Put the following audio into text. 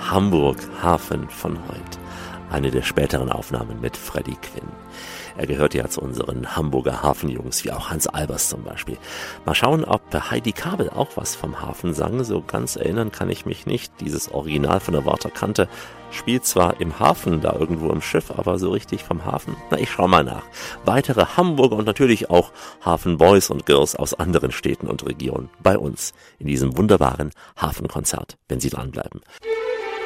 Hamburg Hafen von heute. Eine der späteren Aufnahmen mit Freddie Quinn. Er gehört ja zu unseren Hamburger Hafenjungs, wie auch Hans Albers zum Beispiel. Mal schauen, ob Heidi Kabel auch was vom Hafen sang. So ganz erinnern kann ich mich nicht. Dieses Original von der Waterkante spielt zwar im Hafen, da irgendwo im Schiff, aber so richtig vom Hafen? Na, ich schau mal nach. Weitere Hamburger und natürlich auch Hafenboys und Girls aus anderen Städten und Regionen bei uns in diesem wunderbaren Hafenkonzert, wenn Sie dranbleiben.